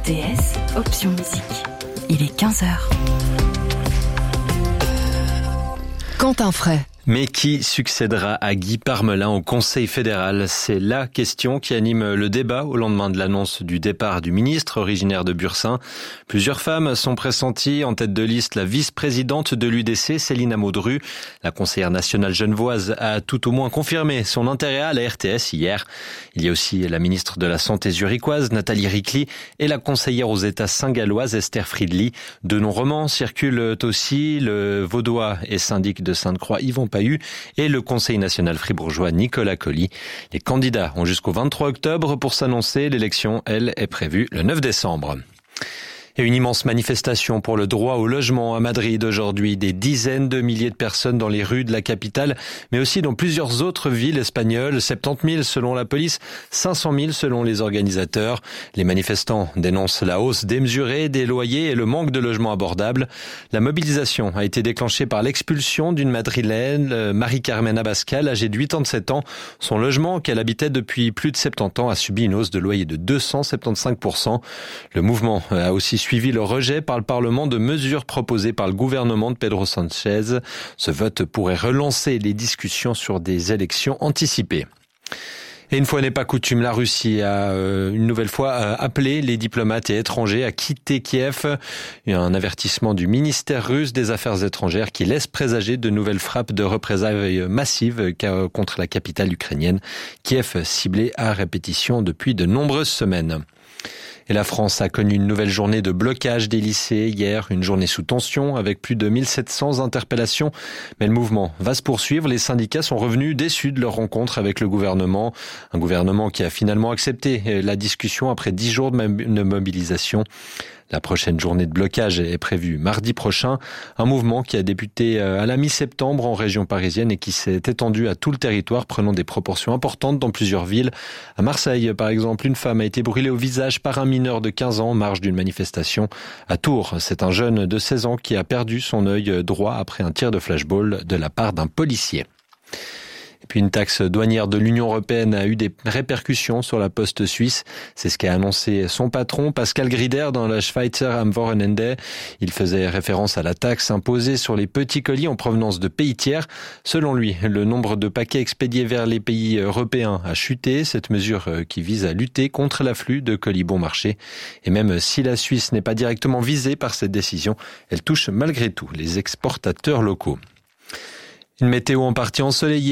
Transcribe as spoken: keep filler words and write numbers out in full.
T S, option musique. Il est quinze heures. Quentin Fray. Mais qui succédera à Guy Parmelin au Conseil fédéral? C'est la question qui anime le débat au lendemain de l'annonce du départ du ministre originaire de Bursin. Plusieurs femmes sont pressenties. En tête de liste, la vice-présidente de l'U D C, Céline Amodru. La conseillère nationale genevoise a tout au moins confirmé son intérêt à la R T S hier. Il y a aussi la ministre de la Santé zurichoise, Nathalie Ricli, et la conseillère aux États saint-galloise, Esther Friedli. De noms romans circulent aussi. Le vaudois et syndic de Sainte-Croix, Yvon Pahu, et le Conseil national fribourgeois Nicolas Colli. Les candidats ont jusqu'au vingt-trois octobre pour s'annoncer. L'élection, elle, est prévue le neuf décembre. Et une immense manifestation pour le droit au logement à Madrid aujourd'hui. Des dizaines de milliers de personnes dans les rues de la capitale, mais aussi dans plusieurs autres villes espagnoles. soixante-dix mille selon la police, cinq cent mille selon les organisateurs. Les manifestants dénoncent la hausse démesurée des loyers et le manque de logements abordables. La mobilisation a été déclenchée par l'expulsion d'une Madrilène, Marie-Carmen Abascal, âgée de quatre-vingt-dix-sept ans. Son logement, qu'elle habitait depuis plus de soixante-dix ans, a subi une hausse de loyer de deux cent soixante-quinze pour cent. Le mouvement a aussi suivi le rejet par le Parlement de mesures proposées par le gouvernement de Pedro Sánchez. Ce vote pourrait relancer les discussions sur des élections anticipées. Et une fois n'est pas coutume, la Russie a euh, une nouvelle fois euh, appelé les diplomates et étrangers à quitter Kiev. Il y a un avertissement du ministère russe des Affaires étrangères qui laisse présager de nouvelles frappes de représailles massives contre la capitale ukrainienne. Kiev ciblée à répétition depuis de nombreuses semaines. Et la France a connu une nouvelle journée de blocage des lycées hier, une journée sous tension avec plus de mille sept cents interpellations. Mais le mouvement va se poursuivre. Les syndicats sont revenus déçus de leur rencontre avec le gouvernement. Un gouvernement qui a finalement accepté la discussion après dix jours de mobilisation. La prochaine journée de blocage est prévue mardi prochain. Un mouvement qui a débuté à la mi-septembre en région parisienne et qui s'est étendu à tout le territoire, prenant des proportions importantes dans plusieurs villes. À Marseille, par exemple, une femme a été brûlée au visage par un mineur de quinze ans en marge d'une manifestation. À Tours, c'est un jeune de seize ans qui a perdu son œil droit après un tir de flashball de la part d'un policier. Et puis une taxe douanière de l'Union européenne a eu des répercussions sur la poste suisse. C'est ce qu'a annoncé son patron, Pascal Grieder, dans la Schweizer am Wochenende. Il faisait référence à la taxe imposée sur les petits colis en provenance de pays tiers. Selon lui, le nombre de paquets expédiés vers les pays européens a chuté. Cette mesure qui vise à lutter contre l'afflux de colis bon marché. Et même si la Suisse n'est pas directement visée par cette décision, elle touche malgré tout les exportateurs locaux. Une météo en partie ensoleillée.